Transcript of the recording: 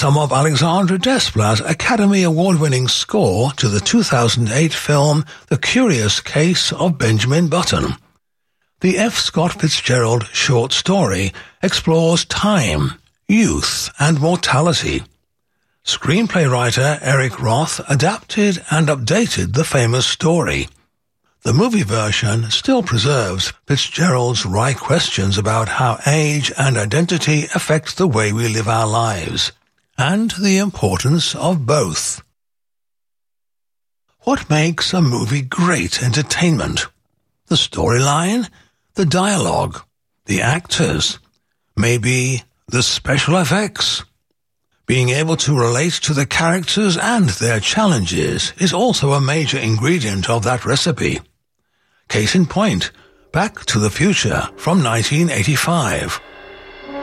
some of Alexandre Desplat's Academy Award-winning score to the 2008 film The Curious Case of Benjamin Button. The F. Scott Fitzgerald short story explores time, youth, and mortality. Screenplay writer Eric Roth adapted and updated the famous story. The movie version still preserves Fitzgerald's wry questions about how age and identity affect the way we live our lives, and the importance of both. What makes a movie great entertainment? The storyline? The dialogue? The actors? Maybe the special effects? Being able to relate to the characters and their challenges is also a major ingredient of that recipe. Case in point, Back to the Future from 1985.